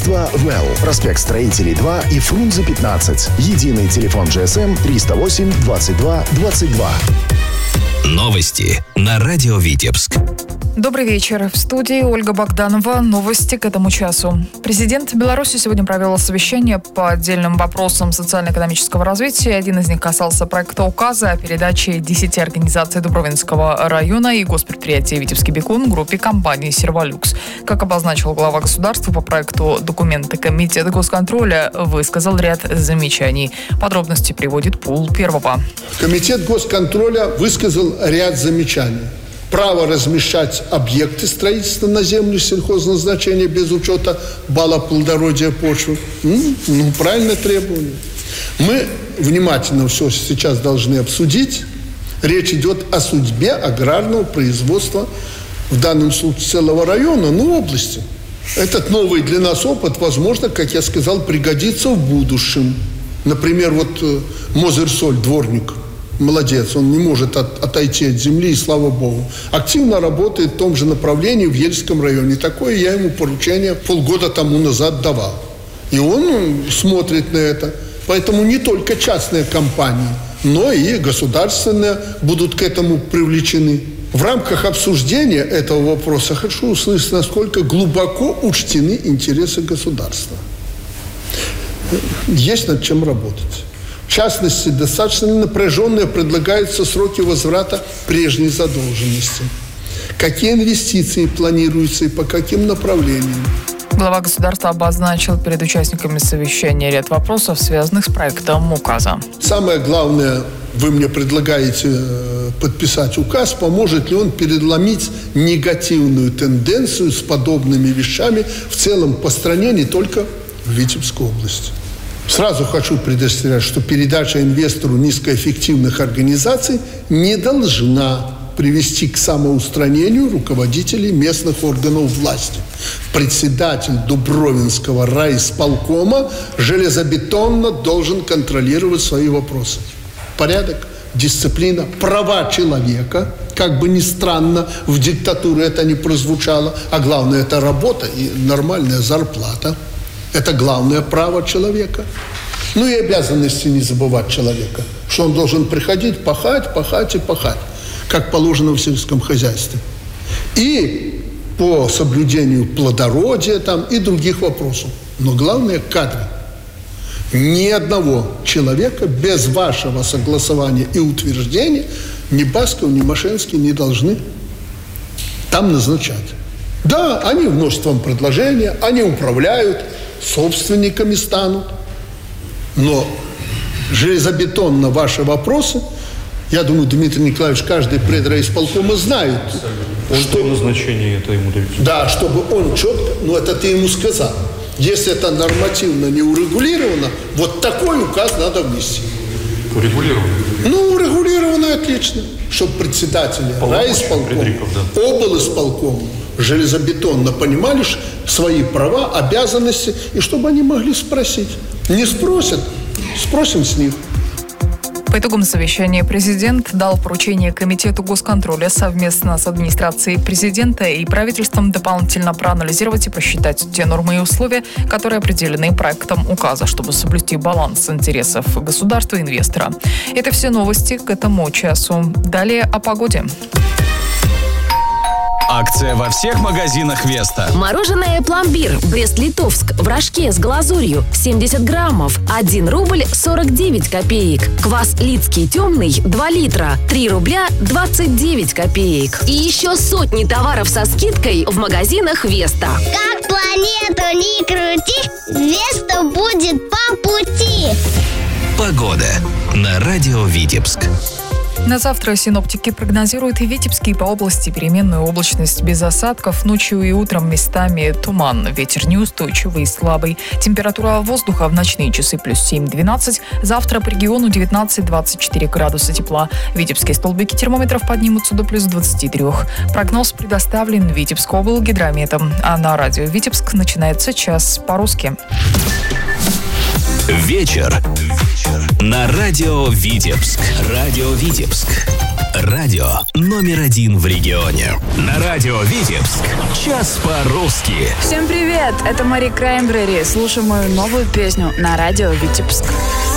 Агентство «Вэлл». Проспект Строителей 2 и Фрунзе 15. Единый телефон GSM 308 22 22. Новости на радио Витебск. Добрый вечер. В студии Ольга Богданова. Новости к этому часу. Президент Беларуси сегодня провел совещание по отдельным вопросам социально-экономического развития. Один из них касался проекта указа о передаче 10 организаций Дубровинского района и госпредприятия «Витебский бекон» группе компании «Серволюкс». Как обозначил глава государства, по проекту документы Комитет госконтроля высказал ряд замечаний. Подробности приводит Пул Первого. Комитет госконтроля высказал ряд замечаний. Право размещать объекты строительства на землю сельхозназначения без учета балла плодородия почвы. Правильное требование. Мы внимательно все сейчас должны обсудить. Речь идет о судьбе аграрного производства, в данном случае целого района, области. Этот новый для нас опыт, возможно, как я сказал, пригодится в будущем. Например, Мозырсоль, дворник. Молодец, он не может отойти от земли, и слава богу. Активно работает в том же направлении в Ельском районе. Такое я ему поручение полгода тому назад давал. И он смотрит на это. Поэтому не только частные компании, но и государственные будут к этому привлечены. В рамках обсуждения этого вопроса хочу услышать, насколько глубоко учтены интересы государства. Есть над чем работать. В частности, достаточно напряженные предлагаются сроки возврата прежней задолженности. Какие инвестиции планируются и по каким направлениям? Глава государства обозначил перед участниками совещания ряд вопросов, связанных с проектом указа. Самое главное, вы мне предлагаете подписать указ, поможет ли он переломить негативную тенденцию с подобными вещами в целом по стране, не только в Витебской области. Сразу хочу предостеречь, что передача инвестору низкоэффективных организаций не должна привести к самоустранению руководителей местных органов власти. Председатель Дубровинского райисполкома железобетонно должен контролировать свои вопросы. Порядок, дисциплина, права человека, как бы ни странно в диктатуре это не прозвучало, а главное, это работа и нормальная зарплата. Это главное право человека. И обязанности не забывать человека, что он должен приходить, пахать, как положено в сельском хозяйстве. И по соблюдению плодородия и других вопросов. Но главное – кадры. Ни одного человека без вашего согласования и утверждения ни Басков, ни Машинский не должны там назначать. Да, они вносят вам предложения, они управляют, собственниками станут. Но железобетонно ваши вопросы, я думаю, Дмитрий Николаевич, каждый предрайисполкома знает. Что назначение это ему дают? Да, чтобы он четко, это ты ему сказал. Если это нормативно не урегулировано, такой указ надо внести. Урегулировано? Урегулировано отлично. Чтобы председатели райисполкома, облисполкома железобетонно понимали свои права, обязанности, и чтобы они могли спросить. Не спросят, спросим с них. По итогам совещания президент дал поручение Комитету госконтроля совместно с администрацией президента и правительством дополнительно проанализировать и посчитать те нормы и условия, которые определены проектом указа, чтобы соблюсти баланс интересов государства и инвестора. Это все новости к этому часу. Далее о погоде. Акция во всех магазинах Веста. Мороженое «Пломбир» Брест-Литовск в рожке с глазурью 70 граммов 1 рубль 49 копеек. Квас Лидский темный 2 литра 3 рубля 29 копеек. И еще сотни товаров со скидкой в магазинах Веста. Как планету не крути, Веста будет по пути. Погода на радио Витебск. На завтра синоптики прогнозируют и в Витебске, и по области переменную облачность без осадков. Ночью и утром местами туман. Ветер неустойчивый и слабый. Температура воздуха в ночные часы плюс 7-12. Завтра по региону 19-24 градуса тепла. Витебские столбики термометров поднимутся до плюс 23. Прогноз предоставлен Витебскоблгидрометом. А на радио Витебск начинается час по-русски. Вечер на радио Витебск. Радио Витебск. Радио номер 1 в регионе. На радио Витебск. Час по-русски. Всем привет! Это Мари Краймбрери. Слушай мою новую песню на радио Витебск.